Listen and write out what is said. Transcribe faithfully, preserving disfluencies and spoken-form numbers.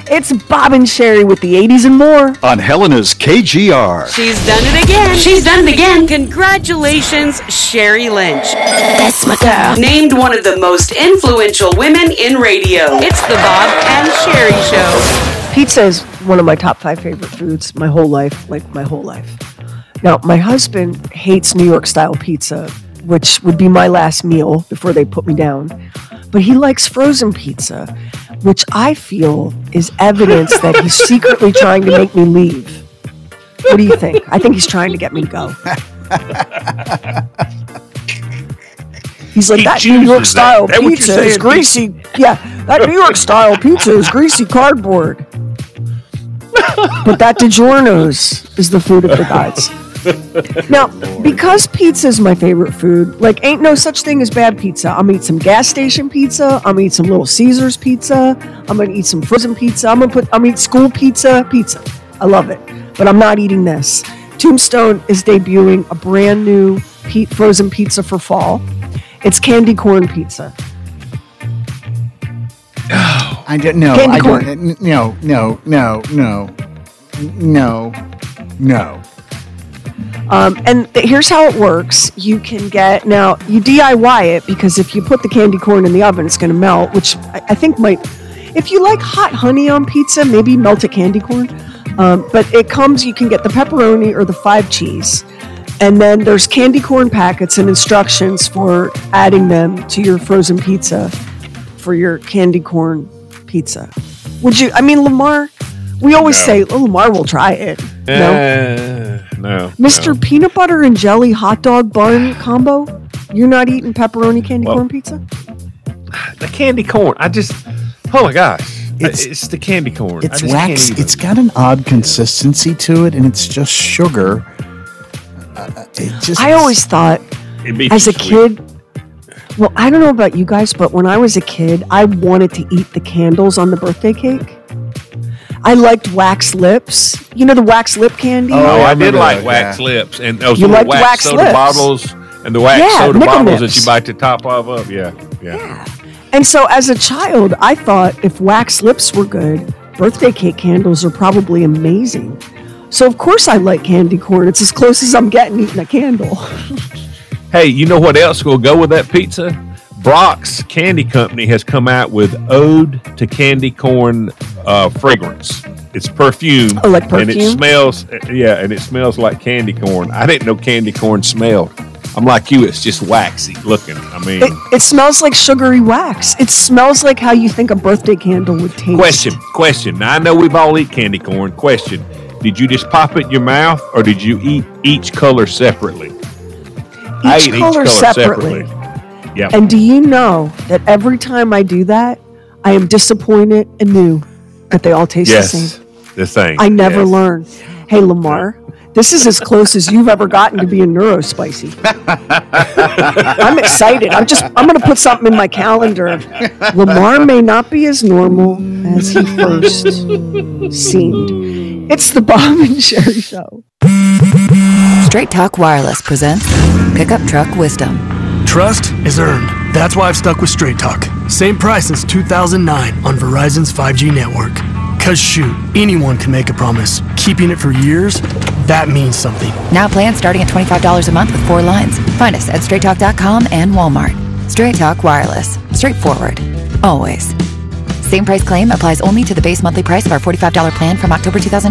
It's Bob and Sherry with the eighties and more on Helena's K G R. She's done it again. She's done it again. Congratulations, Sherry Lynch. That's my girl. Named one of the most influential women in radio. It's the Bob and Sherry Show. Pizza is one of my top five favorite foods my whole life, like my whole life. Now, my husband hates New York style pizza, which would be my last meal before they put me down. But he likes frozen pizza, which I feel is evidence that he's secretly trying to make me leave. What do you think? I think he's trying to get me to go. He's like, he that New York style that. pizza is greasy. Yeah, that New York style pizza is greasy cardboard. But that DiGiorno's is the food of the gods. Now, because pizza is my favorite food, like ain't no such thing as bad pizza. I'm gonna eat some gas station pizza. I'm gonna eat some Little Caesars pizza. I'm gonna eat some frozen pizza. I'm gonna put. I'm gonna eat school pizza. Pizza. I love it, but I'm not eating this. Tombstone is debuting a brand new pe- frozen pizza for fall. It's candy corn pizza. Oh, I don't know. Candy I corn. don't. No, no, no, no, no, no. Um, and th- here's how it works. You can get, now you D I Y it because if you put the candy corn in the oven, it's going to melt, which I, I think might, if you like hot honey on pizza, maybe melt a candy corn. Um, but it comes, you can get the pepperoni or the five cheese. And then there's candy corn packets and instructions for adding them to your frozen pizza for your candy corn pizza. Would you, I mean, Lamar, we always No. say, oh, Lamar will try it. No? Uh, no. Mister No. Peanut Butter and Jelly Hot Dog Bun Combo? You're not eating pepperoni candy Well, corn pizza? The candy corn. I just, oh my gosh. It's- It's, the candy corn. I It's just can't wax. even. It's got an odd consistency to it, and it's just sugar. Uh, it just. I always thought, It'd be as a sweet. kid, well, I don't know about you guys, but when I was a kid, I wanted to eat the candles on the birthday cake. I liked wax lips. You know the wax lip candy? Oh, Oh, I, I did remember like that, wax yeah. lips and those You little liked wax, wax soda lips. bottles and the wax Yeah, soda Nickel bottles Nips. that you bite the top of up. Yeah, yeah. Yeah. And so as a child, I thought if wax lips were good, birthday cake candles are probably amazing. So of course I like candy corn. It's as close as I'm getting eating a candle. Hey, you know what else will go with that pizza? Brock's Candy Company has come out with Ode to Candy Corn uh, fragrance. It's perfume. Oh, like And it perfume? smells, yeah, and it smells like candy corn. I didn't know candy corn smelled. I'm like you, it's just waxy looking. I mean, It, it smells like sugary wax. It smells like how you think a birthday candle would taste. question, question. Now, I know we've all eat candy corn. Question. Did you just pop it in your mouth or did you eat each color separately? I Each ate color separately. Yeah. And do you know that every time I do that, I am disappointed anew that they all taste Yes. the same. The same. I never yes. learn. Hey, Lamar, this is as close as you've ever gotten to being neurospicy. I'm excited. I'm just, I'm going to put something in my calendar. Lamar may not be as normal as he first seemed. It's the Bob and Sherry Show. Straight Talk Wireless presents Pickup Truck Wisdom. Trust is earned. That's why I've stuck with Straight Talk. Same price since two thousand nine on Verizon's five G network. Cause shoot, anyone can make a promise. Keeping it for years, that means something. Now plans starting at twenty-five dollars a month with four lines. Find us at straight talk dot com and Walmart. Straight Talk Wireless. Straightforward. Always. Same price claim applies only to the base monthly price of our forty-five dollars plan from October two thousand